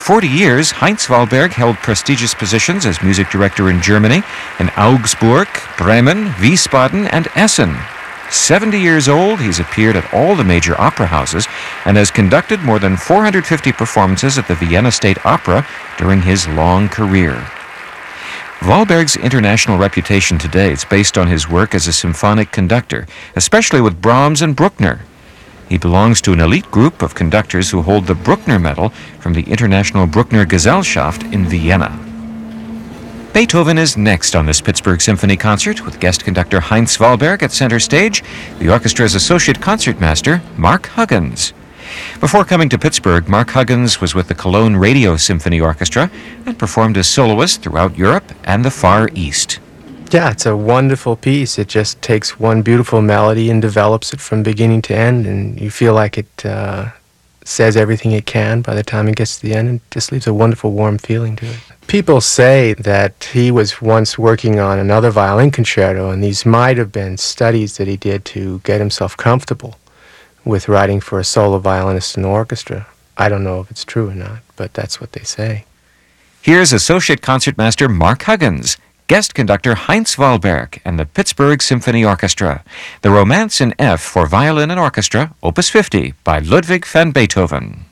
40 years, Heinz Wahlberg held prestigious positions as music director in Germany, in Augsburg, Bremen, Wiesbaden, and Essen. 70 years old, he's appeared at all the major opera houses and has conducted more than 450 performances at the Vienna State Opera during his long career. Wahlberg's international reputation today is based on his work as a symphonic conductor, especially with Brahms and Bruckner. He belongs to an elite group of conductors who hold the Bruckner Medal from the International Bruckner Gesellschaft in Vienna. Beethoven is next on this Pittsburgh Symphony Concert with guest conductor Heinz Wahlberg at center stage, the orchestra's associate concertmaster, Mark Huggins. Before coming to Pittsburgh, Mark Huggins was with the Cologne Radio Symphony Orchestra and performed as soloist throughout Europe and the Far East. Yeah, it's a wonderful piece. It just takes one beautiful melody and develops it from beginning to end, and you feel like it says everything it can by the time it gets to the end, and just leaves a wonderful, warm feeling to it. People say that he was once working on another violin concerto, and these might have been studies that he did to get himself comfortable with writing for a solo violinist in the orchestra. I don't know if it's true or not, but that's what they say. Here's Associate Concertmaster Mark Huggins, guest conductor Heinz Wahlberg, and the Pittsburgh Symphony Orchestra. The Romance in F for Violin and Orchestra, Opus 50, by Ludwig van Beethoven.